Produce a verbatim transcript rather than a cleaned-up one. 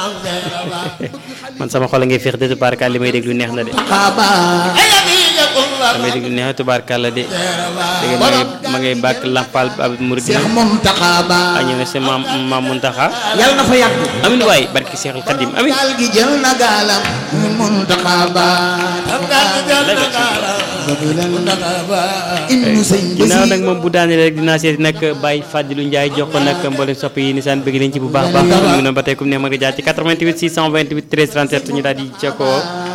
man sama xol a ngi feex de tubaarkàlla li may déglu neex na de damay déglu neex na tubaarkàlla de dégg ma ngay ma ngay bàkk lampal ab murid a ñëw ne sa maam maam Muntaxa yàlla na fa yàgg amin waay barki Seexul Xadim amin gaal gi jël na gaalam Muntaxa ba ginnaaw nag moom bu daane rek dinaa seeti nag Baye Fadilou Ndiaye jox ko nag mboolem sopp yi nisaan bëgg nañ ci bu baax baax mu ngi noonu ba tey comme ne ma nga jaar ci quatre-vingt-huit six cent vingt-huit treize trente-sept ñu daal di jokkoo